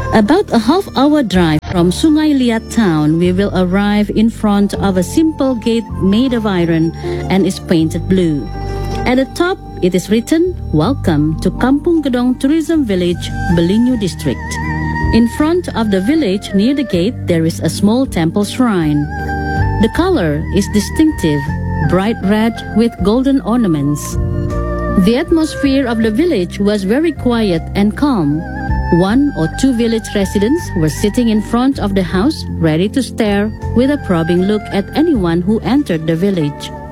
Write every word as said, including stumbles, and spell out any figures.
About a half-hour drive from Sungai Liat town, we will arrive in front of a simple gate made of iron and is painted blue. At the top, it is written, "Welcome to Kampung Gedong Tourism Village, Belinyu District." In front of the village, near the gate, there is a small temple shrine. The color is distinctive, bright red with golden ornaments. The atmosphere of the village was very quiet and calm. One or two village residents were sitting in front of the house, ready to stare with a probing look at anyone who entered the village.